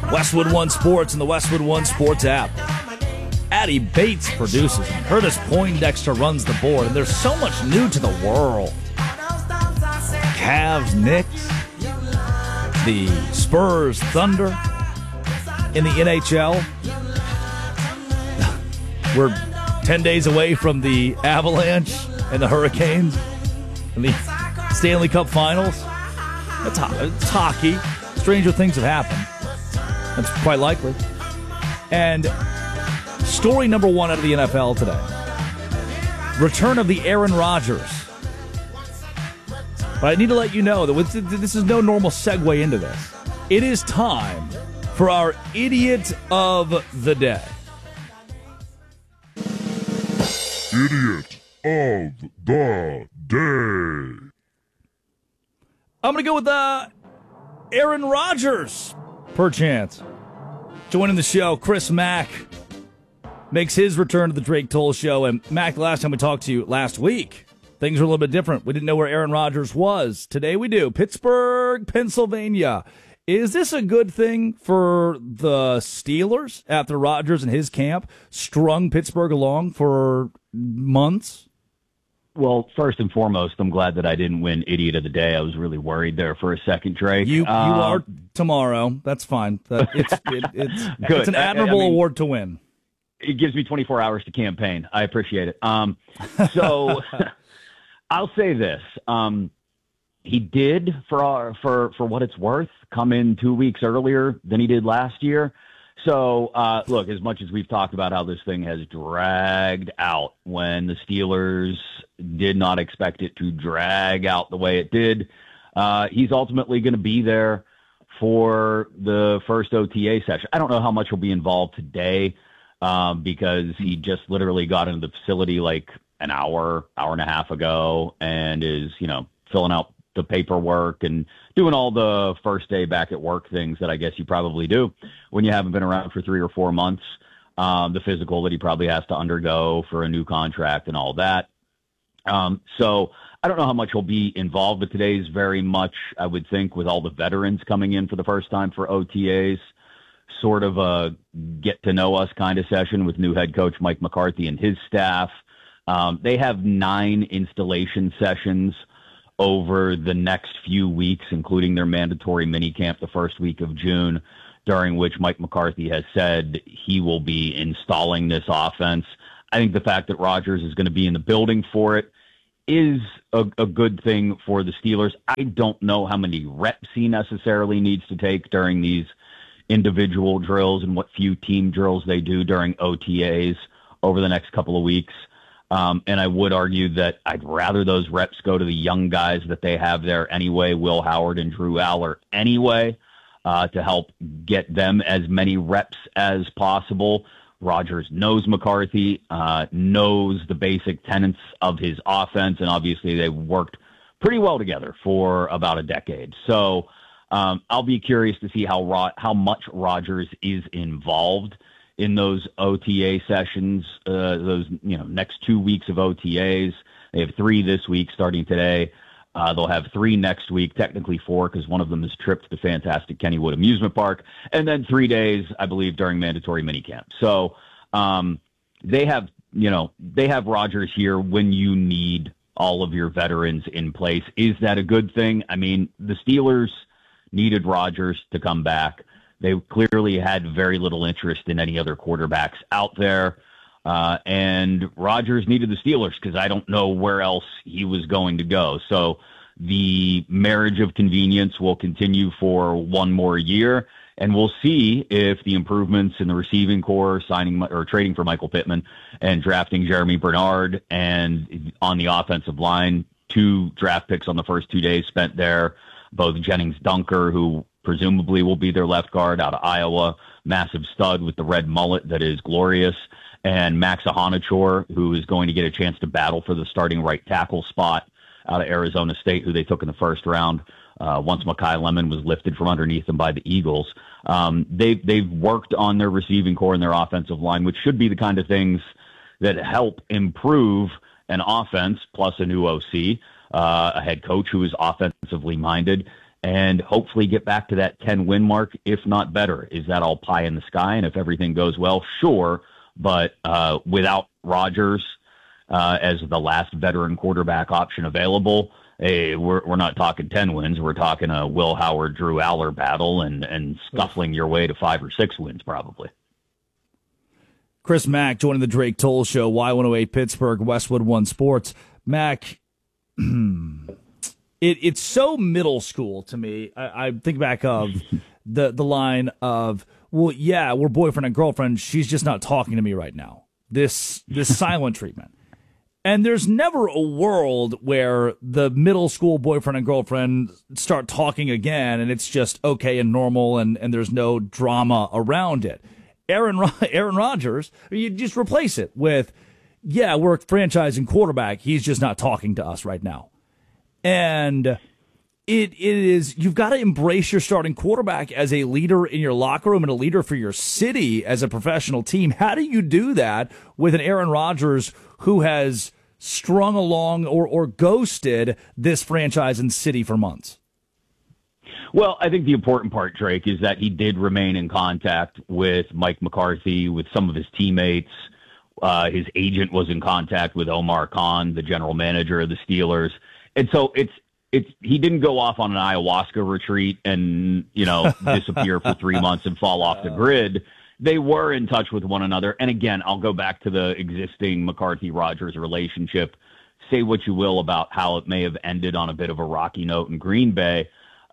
Westwood One Sports and the Westwood One Sports app. Addie Bates produces, and Curtis Poindexter runs the board, and there's so much new to the world. Cavs, Knicks, the Spurs, Thunder in the NHL. We're 10 days away from the Avalanche and the Hurricanes and the Stanley Cup Finals. It's hockey. Stranger things have happened. That's quite likely. And story number one out of the NFL today. Return of the Aaron Rodgers. But I need to let you know that this is no normal segue into this. It is time for our Idiot of the Day. Idiot of the Day. I'm going to go with Aaron Rodgers, perchance. Joining the show, Chris Mack makes his return to the Drake Toll Show. And Mac, the last time we talked to you last week, things were a little bit different. We didn't know where Aaron Rodgers was. Today we do. Pittsburgh, Pennsylvania. Is this a good thing for the Steelers after Rodgers and his camp strung Pittsburgh along for months? Well, first and foremost, I'm glad that I didn't win Idiot of the Day. I was really worried there for a second, Drake. You are tomorrow. That's fine. It's an admirable award to win. It gives me 24 hours to campaign. I appreciate it. So I'll say this. He did, for what it's worth, come in 2 weeks earlier than he did last year. So, look, as much as we've talked about how this thing has dragged out when the Steelers did not expect it to drag out the way it did, he's ultimately going to be there for the first OTA session. I don't know how much will be involved today because he just literally got into the facility like an hour and a half ago and is, filling out the paperwork and doing all the first day back at work things that I guess you probably do when you haven't been around for 3 or 4 months. The physical that he probably has to undergo for a new contract and all that. So I don't know how much he'll be involved, but today's very much, I would think, with all the veterans coming in for the first time for OTAs, sort of a get to know us kind of session with new head coach Mike McCarthy and his staff. They have 9 installation sessions over the next few weeks, including their mandatory minicamp the first week of June, during which Mike McCarthy has said he will be installing this offense. I think the fact that Rodgers is going to be in the building for it is a good thing for the Steelers. I don't know how many reps he necessarily needs to take during these individual drills and what few team drills they do during OTAs over the next couple of weeks. And I would argue that I'd rather those reps go to the young guys that they have there anyway, Will Howard and Drew Aller anyway, to help get them as many reps as possible. Rodgers knows McCarthy, knows the basic tenets of his offense, and obviously they worked pretty well together for about a decade. So I'll be curious to see how much Rodgers is involved in those OTA sessions, those next 2 weeks of OTAs. They have 3 this week starting today. They'll have 3 next week, technically 4 because one of them is trip to the fantastic Kennywood Amusement Park, and then 3 days, I believe, during mandatory minicamp. So they have Rodgers here when you need all of your veterans in place. Is that a good thing? I mean, the Steelers needed Rodgers to come back. They clearly had very little interest in any other quarterbacks out there. And Rodgers needed the Steelers because I don't know where else he was going to go. So the marriage of convenience will continue for 1 more year, and we'll see if the improvements in the receiving core, signing or trading for Michael Pittman and drafting Jeremy Bernard, and on the offensive line, 2 draft picks on the first 2 days spent there, both Jennings Dunker, who presumably will be their left guard out of Iowa, massive stud with the red mullet that is glorious, and Max Ahanichor, who is going to get a chance to battle for the starting right tackle spot out of Arizona State, who they took in the first round once Mekhi Lemon was lifted from underneath them by the Eagles. They've worked on their receiving core and their offensive line, which should be the kind of things that help improve an offense, plus a new OC, a head coach who is offensively minded, and hopefully get back to that 10-win mark, if not better. Is that all pie in the sky? And if everything goes well, sure. But without Rodgers as the last veteran quarterback option available, we're not talking 10 wins. We're talking a Will Howard, Drew Aller battle and scuffling your way to 5 or 6 wins probably. Chris Mack joining the Drake Toll Show, Y108 Pittsburgh, Westwood One Sports. Mack, it's so middle school to me. I think back of the line of, well, yeah, we're boyfriend and girlfriend. She's just not talking to me right now. This silent treatment. And there's never a world where the middle school boyfriend and girlfriend start talking again and it's just okay and normal and there's no drama around it. Aaron Rodgers, you just replace it with, yeah, we're a franchise and quarterback. He's just not talking to us right now. And it is, you've got to embrace your starting quarterback as a leader in your locker room and a leader for your city as a professional team. How do you do that with an Aaron Rodgers who has strung along or ghosted this franchise and city for months? Well, I think the important part, Drake, is that he did remain in contact with Mike McCarthy, with some of his teammates. His agent was in contact with Omar Khan, the general manager of the Steelers. And so he didn't go off on an ayahuasca retreat and, disappear for 3 months and fall off the grid. They were in touch with one another. And again, I'll go back to the existing McCarthy-Rodgers relationship. Say what you will about how it may have ended on a bit of a rocky note in Green Bay.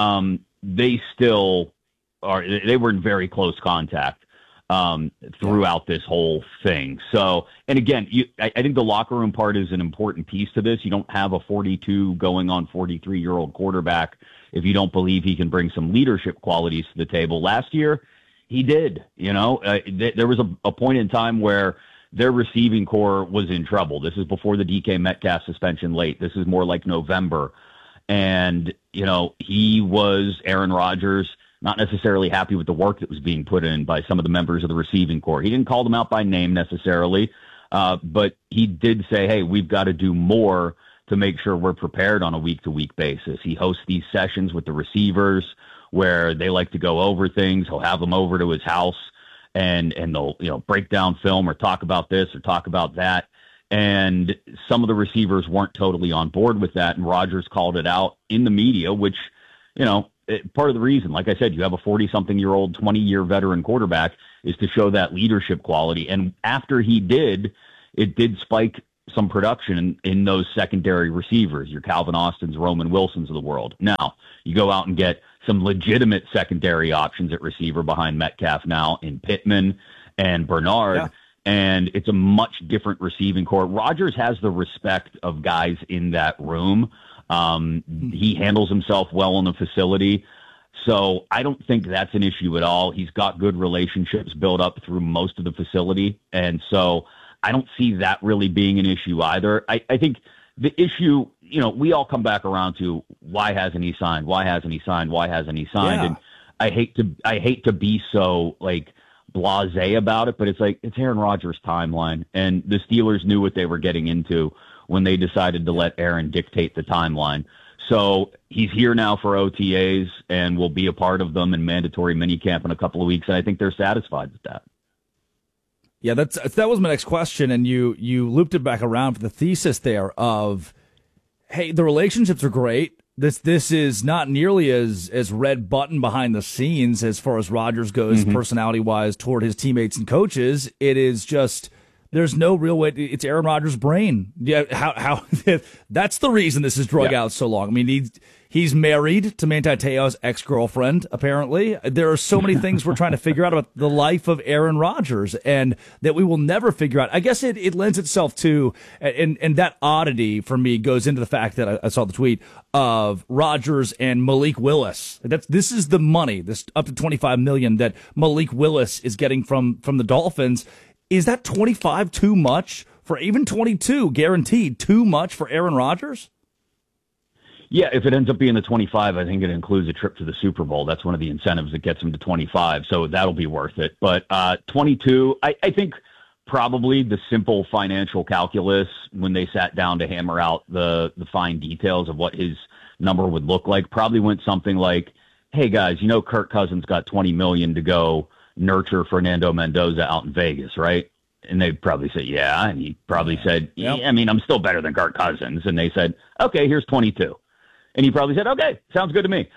They still are, they were in very close contact throughout this whole thing. So, and again, I think the locker room part is an important piece to this. You don't have a 42 going on 43-year-old quarterback if you don't believe he can bring some leadership qualities to the table. Last year, he did. There was a point in time where their receiving core was in trouble. This is before the DK Metcalf suspension late. This is more like November. And, he was Aaron Rodgers, not necessarily happy with the work that was being put in by some of the members of the receiving core. He didn't call them out by name necessarily, but he did say, hey, we've got to do more to make sure we're prepared on a week-to-week basis. He hosts these sessions with the receivers where they like to go over things. He'll have them over to his house and they'll, break down film or talk about this or talk about that. And some of the receivers weren't totally on board with that. And Rodgers called it out in the media, which, part of the reason, like I said, you have a 40-something-year-old, 20-year veteran quarterback is to show that leadership quality. And after he did, it did spike some production in those secondary receivers, your Calvin Austins, Roman Wilsons of the world. Now, you go out and get some legitimate secondary options at receiver behind Metcalf now in Pittman and Bernard, and it's a much different receiving core. Rodgers has the respect of guys in that room. He handles himself well in the facility. So I don't think that's an issue at all. He's got good relationships built up through most of the facility. And so I don't see that really being an issue either. I think the issue, we all come back around to why hasn't he signed? Why hasn't he signed? Why hasn't he signed? Yeah. And I hate to be so blasé about it, but it's Aaron Rodgers' timeline. And the Steelers knew what they were getting into when they decided to let Aaron dictate the timeline. So he's here now for OTAs and will be a part of them in mandatory minicamp in a couple of weeks. And I think they're satisfied with that. Yeah, that was my next question. And you looped it back around for the thesis there of, hey, the relationships are great. This is not nearly as red button behind the scenes as far as Rodgers goes, personality-wise, toward his teammates and coaches. It is just, there's no real way. It's Aaron Rodgers' brain. Yeah, how that's the reason this is drug out so long. I mean, he's married to Manti Te'o's ex-girlfriend, apparently. There are so many things we're trying to figure out about the life of Aaron Rodgers and that we will never figure out. I guess it lends itself to, and that oddity for me goes into the fact that I saw the tweet of Rodgers and Malik Willis. This is the money, this up to $25 million that Malik Willis is getting from the Dolphins. Is that 25 too much for even 22 guaranteed too much for Aaron Rodgers? Yeah, if it ends up being the 25, I think it includes a trip to the Super Bowl. That's one of the incentives that gets him to 25, so that'll be worth it. But 22, I think probably the simple financial calculus when they sat down to hammer out the fine details of what his number would look like, probably went something like, hey guys, Kirk Cousins got $20 million to go nurture Fernando Mendoza out in Vegas, right? And they probably said, yeah. And he probably said, yeah, I mean, I'm still better than Kirk Cousins. And they said, okay, here's 22. And he probably said, okay, sounds good to me.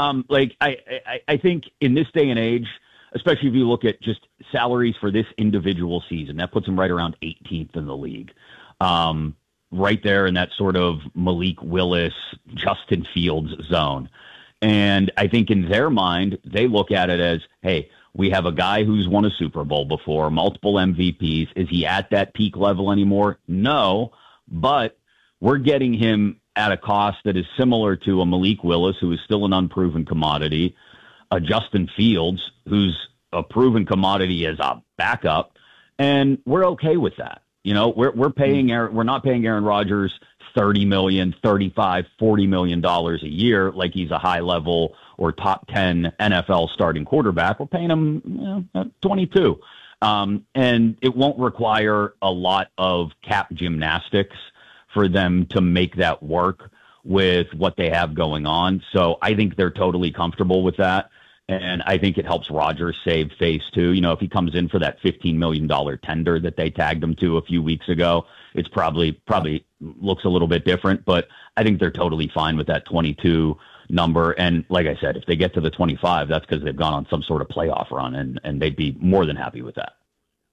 I think in this day and age, especially if you look at just salaries for this individual season, that puts him right around 18th in the league. Right there in that sort of Malik Willis, Justin Fields zone. And I think in their mind, they look at it as, hey, we have a guy who's won a Super Bowl before, multiple MVPs. Is he at that peak level anymore? No, but we're getting him at a cost that is similar to a Malik Willis, who is still an unproven commodity, a Justin Fields, who's a proven commodity as a backup, and we're okay with that. We're paying we're not paying Aaron Rodgers $30 million, $35, $40 million a year like he's a high level or top 10 NFL starting quarterback. We're paying him 22. And it won't require a lot of cap gymnastics for them to make that work with what they have going on. So I think they're totally comfortable with that. And I think it helps Rodgers save face too. If he comes in for that $15 million tender that they tagged him to a few weeks ago, it's probably looks a little bit different, but I think they're totally fine with that 22 number. And like I said, if they get to the 25, that's because they've gone on some sort of playoff run, and they'd be more than happy with that.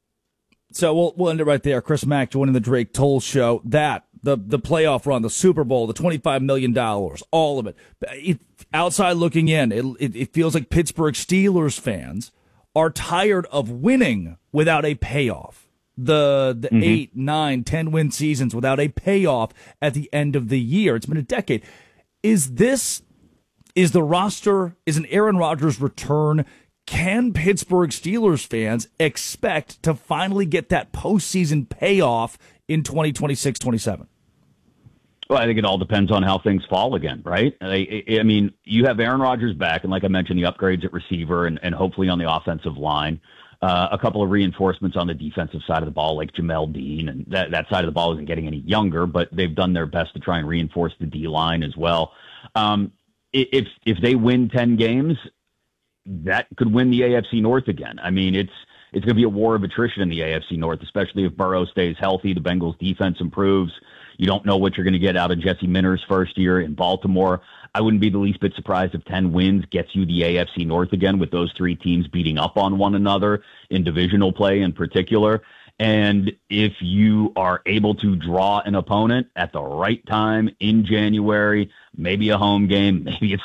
So we'll end it right there. Chris Mack joining the Drake Toll Show. The playoff run, the Super Bowl, the $25 million, all of it. Outside looking in, it feels like Pittsburgh Steelers fans are tired of winning without a payoff. The 8, 9, 10 win seasons without a payoff at the end of the year. It's been a decade. Is the roster, is an Aaron Rodgers return? Can Pittsburgh Steelers fans expect to finally get that postseason payoff in 2026-27? Well, I think it all depends on how things fall again, right? I mean, you have Aaron Rodgers back, and like I mentioned, the upgrades at receiver and hopefully on the offensive line. A couple of reinforcements on the defensive side of the ball, like Jamel Dean, and that side of the ball isn't getting any younger, but they've done their best to try and reinforce the D-line as well. If they win 10 games, that could win the AFC North again. I mean, it's going to be a war of attrition in the AFC North, especially if Burrow stays healthy, the Bengals defense improves. You don't know what you're going to get out of Jesse Minter's first year in Baltimore. I wouldn't be the least bit surprised if 10 wins gets you the AFC North again, with those three teams beating up on one another in divisional play in particular. And if you are able to draw an opponent at the right time in January, maybe a home game, maybe it's